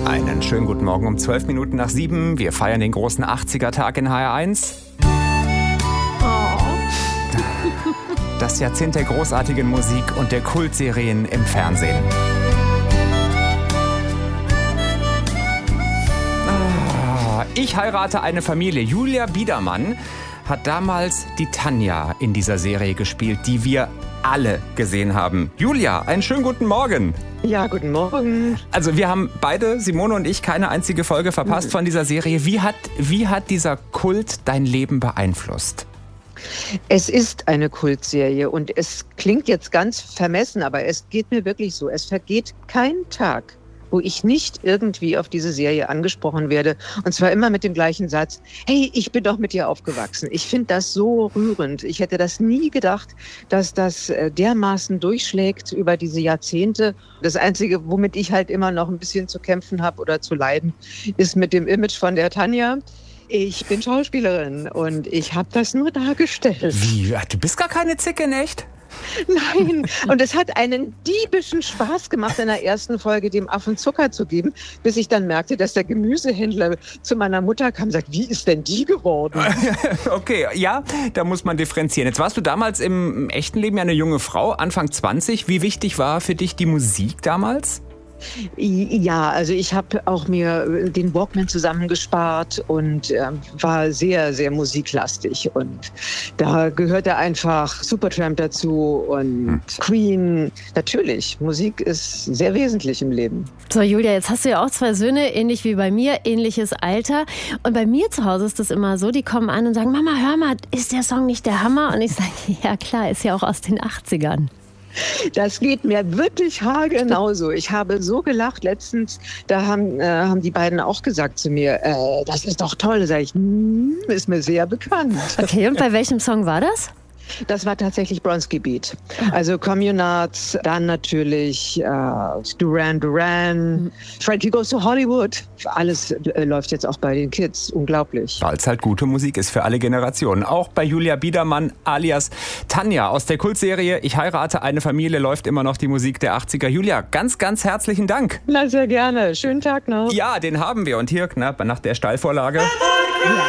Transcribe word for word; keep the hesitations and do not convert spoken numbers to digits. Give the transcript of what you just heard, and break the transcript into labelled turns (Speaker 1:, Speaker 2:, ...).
Speaker 1: Einen schönen guten Morgen um zwölf Minuten nach sieben. Wir feiern den großen achtziger-Tag in H R eins.
Speaker 2: Oh.
Speaker 1: Das Jahrzehnt der großartigen Musik und der Kultserien im Fernsehen. Ich heirate eine Familie. Julia Biedermann hat damals die Tanja in dieser Serie gespielt, die wir alle gesehen haben. Julia, einen schönen guten Morgen.
Speaker 2: Ja, guten Morgen.
Speaker 1: Also wir haben beide, Simone und ich, keine einzige Folge verpasst von dieser Serie. Wie hat, wie hat dieser Kult dein Leben beeinflusst?
Speaker 2: Es ist eine Kultserie und es klingt jetzt ganz vermessen, aber es geht mir wirklich so. Es vergeht kein Tag, wo ich nicht irgendwie auf diese Serie angesprochen werde. Und zwar immer mit dem gleichen Satz: Hey, ich bin doch mit dir aufgewachsen. Ich finde das so rührend. Ich hätte das nie gedacht, dass das dermaßen durchschlägt über diese Jahrzehnte. Das Einzige, womit ich halt immer noch ein bisschen zu kämpfen habe oder zu leiden, ist mit dem Image von der Tanja. Ich bin Schauspielerin und ich habe das nur dargestellt.
Speaker 1: Wie? Du bist gar keine Zicke, in echt?
Speaker 2: Nein, und es hat einen diebischen Spaß gemacht, in der ersten Folge dem Affen Zucker zu geben, bis ich dann merkte, dass der Gemüsehändler zu meiner Mutter kam und sagt: Wie ist denn die geworden?
Speaker 1: Okay, ja, da muss man differenzieren. Jetzt warst du damals im echten Leben ja eine junge Frau, Anfang zwanzig. Wie wichtig war für dich die Musik damals?
Speaker 2: Ja, also ich habe auch mir den Walkman zusammengespart und äh, war sehr, sehr musiklastig. Und da gehörte einfach Supertramp dazu und hm. Queen. Natürlich, Musik ist sehr wesentlich im Leben.
Speaker 3: So, Julia, jetzt hast du ja auch zwei Söhne, ähnlich wie bei mir, ähnliches Alter. Und bei mir zu Hause ist das immer so, die kommen an und sagen: Mama, hör mal, ist der Song nicht der Hammer? Und ich sage: Ja klar, ist ja auch aus den achtzigern.
Speaker 2: Das geht mir wirklich haargenauso. Ich habe so gelacht letztens, da haben, äh, haben die beiden auch gesagt zu mir: äh, Das ist doch toll. Da sage ich: hm, ist mir sehr bekannt.
Speaker 3: Okay, und bei welchem Song war das?
Speaker 2: Das war tatsächlich Bronski Beat. Also Communards, dann natürlich äh, Duran Duran, Frankie Goes to Hollywood. Alles äh, läuft jetzt auch bei den Kids. Unglaublich.
Speaker 1: Weil es halt gute Musik ist für alle Generationen. Auch bei Julia Biedermann alias Tanja aus der Kultserie Ich heirate eine Familie läuft immer noch die Musik der achtziger. Julia, ganz, ganz herzlichen Dank.
Speaker 2: Na, sehr gerne. Schönen Tag noch.
Speaker 1: Ja, den haben wir. Und hier knapp nach der Steilvorlage.